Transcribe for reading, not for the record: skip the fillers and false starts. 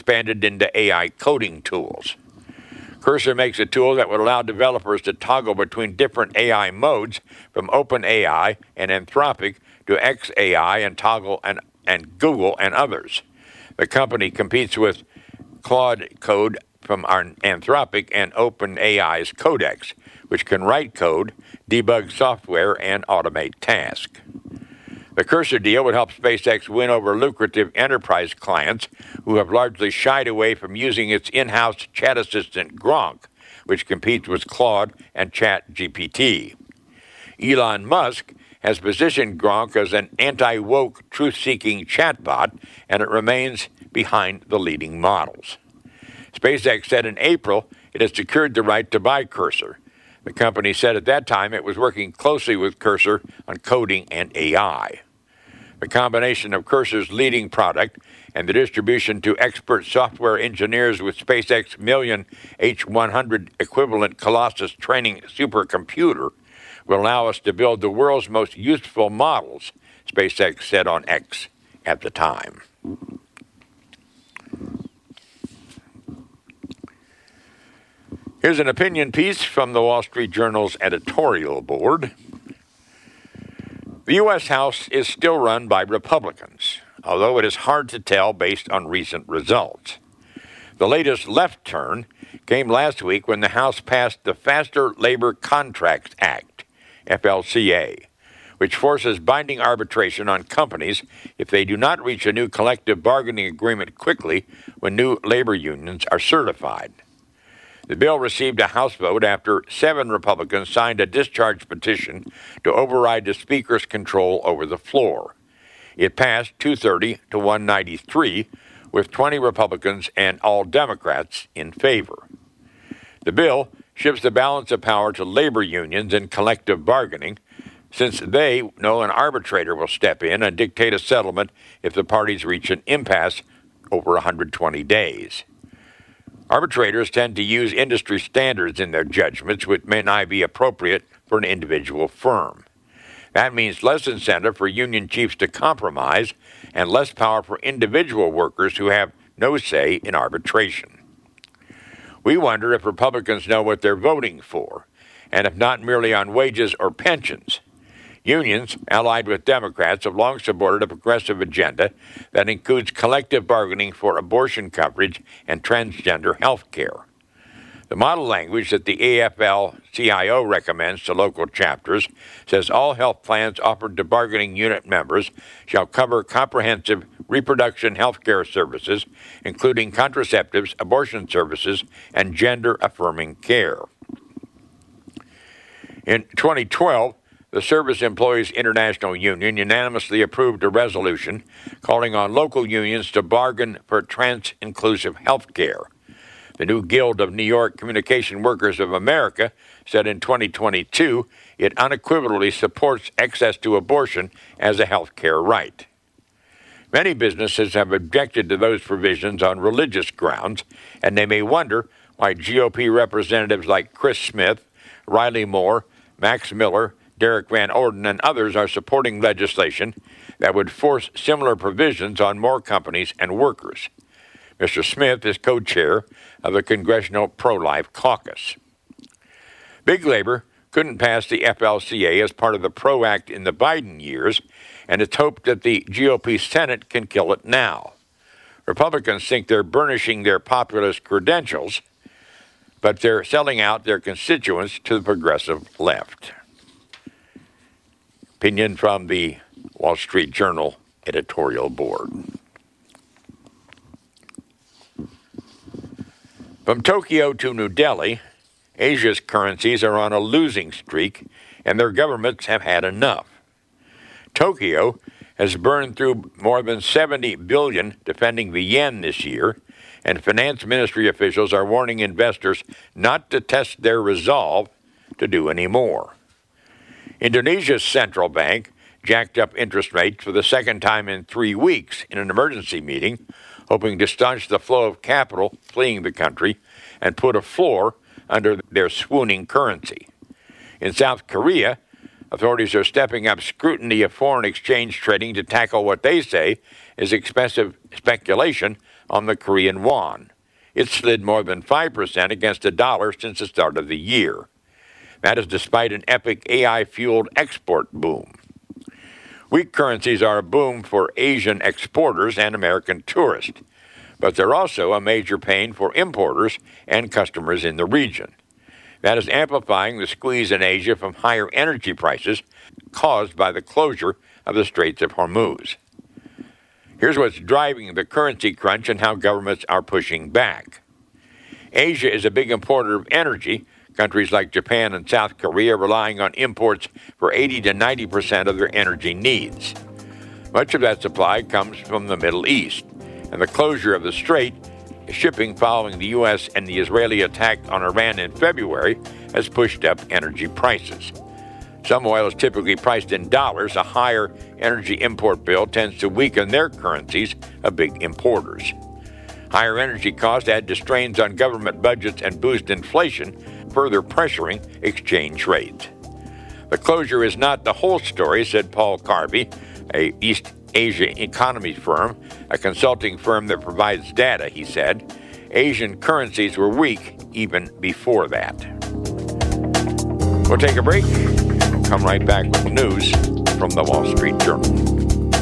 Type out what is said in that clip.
expanded into AI coding tools. Cursor makes a tool that would allow developers to toggle between different AI modes from OpenAI and Anthropic to xAI and Toggle and Google and others. The company competes with Claude Code from Anthropic and OpenAI's Codex, which can write code, debug software, and automate tasks. The Cursor deal would help SpaceX win over lucrative enterprise clients who have largely shied away from using its in-house chat assistant Grok, which competes with Claude and ChatGPT. Elon Musk has positioned Grok as an anti-woke, truth-seeking chatbot, and it remains behind the leading models. SpaceX said in April it had secured the right to buy Cursor. The company said at that time it was working closely with Cursor on coding and AI. The combination of Cursor's leading product and the distribution to expert software engineers with SpaceX Million H100 equivalent Colossus training supercomputer will allow us to build the world's most useful models, SpaceX said on X at the time. Here's an opinion piece from the Wall Street Journal's editorial board. The U.S. House is still run by Republicans, although it is hard to tell based on recent results. The latest left turn came last week when the House passed the Faster Labor Contracts Act, FLCA, which forces binding arbitration on companies if they do not reach a new collective bargaining agreement quickly when new labor unions are certified. The bill received a House vote after 7 Republicans signed a discharge petition to override the Speaker's control over the floor. It passed 230 to 193, with 20 Republicans and all Democrats in favor. The bill shifts the balance of power to labor unions in collective bargaining, since they know an arbitrator will step in and dictate a settlement if the parties reach an impasse over 120 days. Arbitrators tend to use industry standards in their judgments, which may not be appropriate for an individual firm. That means less incentive for union chiefs to compromise and less power for individual workers who have no say in arbitration. We wonder if Republicans know what they're voting for, and if not merely on wages or pensions. Unions, allied with Democrats, have long supported a progressive agenda that includes collective bargaining for abortion coverage and transgender health care. The model language that the AFL-CIO recommends to local chapters says all health plans offered to bargaining unit members shall cover comprehensive reproduction health care services, including contraceptives, abortion services, and gender-affirming care. In 2012, the Service Employees International Union unanimously approved a resolution calling on local unions to bargain for trans-inclusive health care. The new Guild of New York Communication Workers of America said in 2022 it unequivocally supports access to abortion as a health care right. Many businesses have objected to those provisions on religious grounds, and they may wonder why GOP representatives like Chris Smith, Riley Moore, Max Miller, Derek Van Orden, and others are supporting legislation that would force similar provisions on more companies and workers. Mr. Smith is co-chair of the Congressional Pro-Life Caucus. Big Labor couldn't pass the FLCA as part of the PRO Act in the Biden years, and it's hoped that the GOP Senate can kill it now. Republicans think they're burnishing their populist credentials, but they're selling out their constituents to the progressive left. Opinion from the Wall Street Journal editorial board. From Tokyo to New Delhi, Asia's currencies are on a losing streak, and their governments have had enough. Tokyo has burned through more than $70 billion defending the yen this year, and finance ministry officials are warning investors not to test their resolve to do any more. Indonesia's central bank jacked up interest rates for the second time in 3 weeks in an emergency meeting, hoping to staunch the flow of capital fleeing the country and put a floor under their swooning currency. In South Korea, authorities are stepping up scrutiny of foreign exchange trading to tackle what they say is expensive speculation on the Korean won. It slid more than 5% against the dollar since the start of the year. That is despite an epic AI-fueled export boom. Weak currencies are a boom for Asian exporters and American tourists, but they're also a major pain for importers and customers in the region. That is amplifying the squeeze in Asia from higher energy prices caused by the closure of the Straits of Hormuz. Here's what's driving the currency crunch and how governments are pushing back. Asia is a big importer of energy. Countries like Japan and South Korea relying on imports for 80 to 90% of their energy needs. Much of that supply comes from the Middle East, and the closure of the strait, shipping following the U.S. and the Israeli attack on Iran in February, has pushed up energy prices. Some oil is typically priced in dollars. A higher energy import bill tends to weaken their currencies of big importers. Higher energy costs add to strains on government budgets and boost inflation, further pressuring exchange rates. The closure is not the whole story, said Paul Carvey, a East Asia economy firm, a consulting firm that provides data, he said. Asian currencies were weak even before that. We'll take a break and we'll come right back with news from the Wall Street Journal.